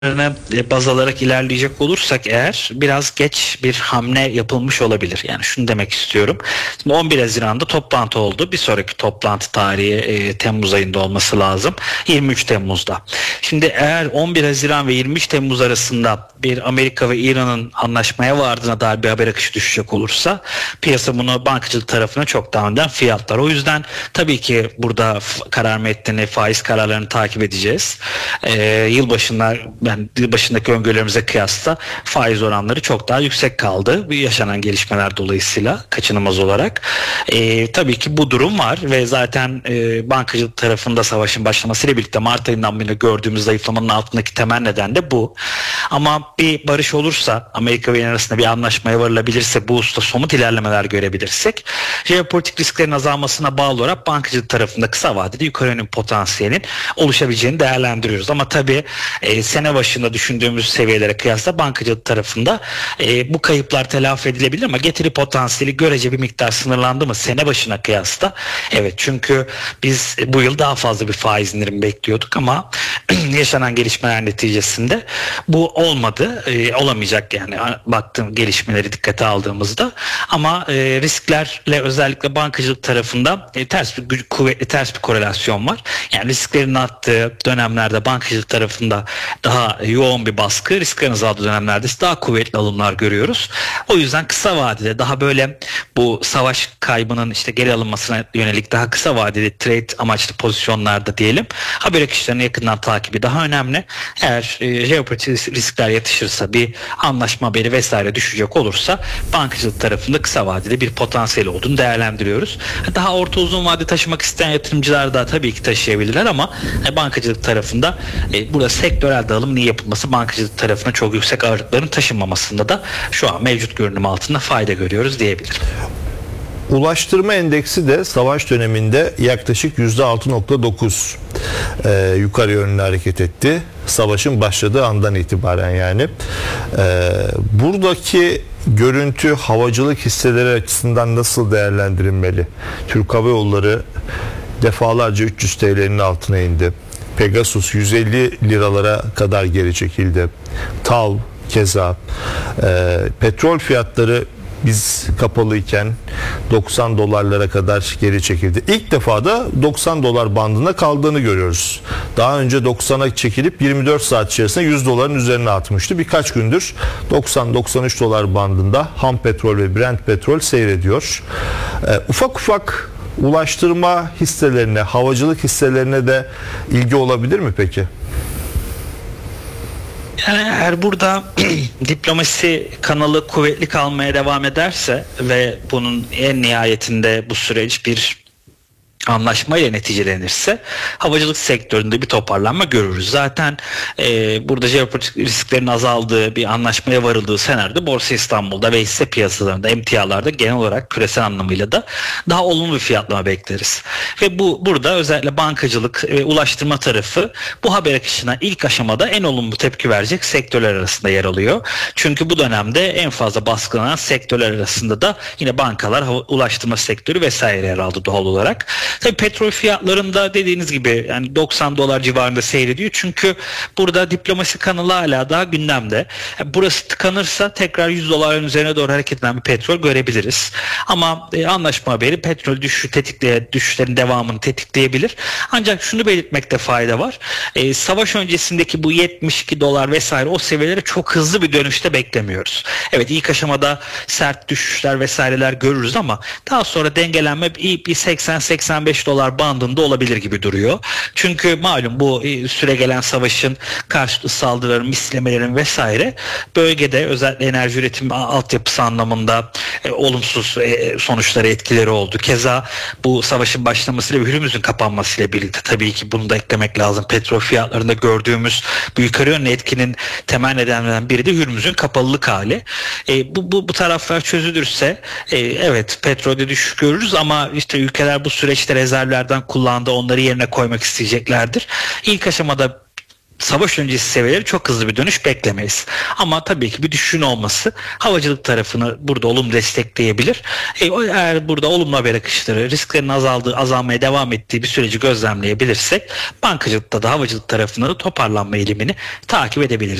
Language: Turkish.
baz alarak ilerleyecek olursak eğer biraz geç bir hamle yapılmış olabilir. Yani şunu demek istiyorum. Şimdi 11 Haziran'da toplantı oldu. Bir sonraki toplantı tarihi Temmuz ayında olması lazım. 23 Temmuz'da. Şimdi eğer 11 Haziran ve 23 Temmuz arasında bir Amerika ve İran'ın anlaşmaya vardığına dair bir haber akışı düşecek olursa piyasa bunu bankacılık tarafına çok daha önden fiyatlar. O yüzden tabii ki burada karar metnini, faiz kararlarını takip edeceğiz. Yılbaşındaki öngörülerimize kıyasla faiz oranları çok daha yüksek kaldı. Yaşanan gelişmeler dolayısıyla kaçınılmaz olarak. Tabii ki bu durum var ve zaten bankacılık tarafında savaşın başlamasıyla birlikte Mart ayından beri gördüğümüz zayıflamanın altındaki temel neden de bu. Ama bir barış olursa, Amerika ve İran arasında bir anlaşmaya varılabilirse, bu hususta somut ilerlemeler görebilirsek, jeopolitik risklerin azalmasına bağlı olarak bankacılık tarafında kısa vadede yukarı yönlü potansiyelin oluşabileceğini değerlendiriyoruz. Ama tabii sene başında düşündüğümüz seviyelere kıyasla bankacılık tarafında bu kayıplar telafi edilebilir ama getiri potansiyeli görece bir miktar sınırlandı mı sene başına kıyasla? Evet, çünkü biz bu yıl daha fazla bir faiz indirimi bekliyorduk ama yaşanan gelişmeler neticesinde bu olmadı. Olamayacak yani baktığım gelişmeleri dikkate aldığımızda ama risklerle özellikle bankacılık tarafında kuvvetli ters bir korelasyon var. Yani risklerin arttığı dönemlerde bankacılık tarafında daha yoğun bir baskı, risklerin azaldığı dönemlerde daha kuvvetli alımlar görüyoruz. O yüzden kısa vadede daha böyle bu savaş kaybının geri alınmasına yönelik daha kısa vadeli trade amaçlı pozisyonlarda diyelim haber akışlarının yakından takibi daha önemli. Eğer jeopolitik riskler yatışırsa, bir anlaşma haberi vesaire düşecek olursa bankacılık tarafında kısa vadede bir potansiyel olduğunu değerlendiriyoruz. Daha orta uzun vade taşımak isteyen yatırımcılar da tabii ki taşıyabilirler ama bankacılık tarafında burada sektörel dağılımın iyi yapılması, bankacılık tarafına çok yüksek ağırlıkların taşınmamasında da şu an mevcut görünüm altında fayda görüyoruz diyebilirim. Ulaştırma endeksi de savaş döneminde yaklaşık %6.9 yukarı yönlü hareket etti. Savaşın başladığı andan itibaren yani. Buradaki görüntü havacılık hisseleri açısından nasıl değerlendirilmeli? Türk Hava Yolları defalarca 300 TL'nin altına indi. Pegasus 150 liralara kadar geri çekildi. TAV keza. Petrol fiyatları biz kapalıyken 90 dolarlara kadar geri çekildi. İlk defa da 90 dolar bandında kaldığını görüyoruz. Daha önce 90'a çekilip 24 saat içerisinde 100 doların üzerine atmıştı. Birkaç gündür 90-93 dolar bandında ham petrol ve Brent petrol seyrediyor. Ufak ufak ulaştırma hisselerine, havacılık hisselerine de ilgi olabilir mi peki? Yani eğer burada diplomasi kanalı kuvvetli kalmaya devam ederse ve bunun en nihayetinde bu süreç bir anlaşmayla neticelenirse havacılık sektöründe bir toparlanma görürüz. Zaten burada jeopolitik risklerin azaldığı bir anlaşmaya varıldığı senaryoda Borsa İstanbul'da ve hisse piyasalarında, emtialarda genel olarak küresel anlamıyla da daha olumlu bir fiyatlama bekleriz. Ve burada özellikle bankacılık ve ulaştırma tarafı bu haber akışına ilk aşamada en olumlu tepki verecek sektörler arasında yer alıyor. Çünkü bu dönemde en fazla baskılanan sektörler arasında da yine bankalar, ulaştırma sektörü vesaire yer aldı doğal olarak. Tabii petrol fiyatlarında dediğiniz gibi yani 90 dolar civarında seyrediyor. Çünkü burada diplomasi kanalı hala daha gündemde. Burası tıkanırsa tekrar 100 doların üzerine doğru hareket eden bir petrol görebiliriz. Ama anlaşma haberi petrol düşüşlerin devamını tetikleyebilir. Ancak şunu belirtmekte fayda var. Savaş öncesindeki bu 72 dolar vesaire o seviyelere çok hızlı bir dönüşte beklemiyoruz. Evet, ilk aşamada sert düşüşler vesaireler görürüz ama daha sonra dengelenme bir 80-85 dolar bandında olabilir gibi duruyor. Çünkü malum bu süre gelen savaşın karşılıklı saldırıların, mislemelerin vesaire bölgede özellikle enerji üretim altyapısı anlamında olumsuz sonuçları, etkileri oldu. Keza bu savaşın başlamasıyla ve Hürmüz'ün kapanmasıyla birlikte tabii ki bunu da eklemek lazım. Petrol fiyatlarında gördüğümüz bu yukarı yönlü etkinin temel nedenlerinden biri de Hürmüz'ün kapalılık hali. Bu taraflar çözülürse evet petrolde düşüş görürüz ama ülkeler bu süreçte rezervlerden kullandığı onları yerine koymak isteyeceklerdir. İlk aşamada savaş öncesi seviyeleri çok hızlı bir dönüş beklemeyiz. Ama tabii ki bir düşüşün olması havacılık tarafını burada olumlu destekleyebilir. Eğer burada olumlu haber akışları, risklerin azalmaya devam ettiği bir süreci gözlemleyebilirsek bankacılıkta da havacılık tarafını da toparlanma eğilimini takip edebiliriz.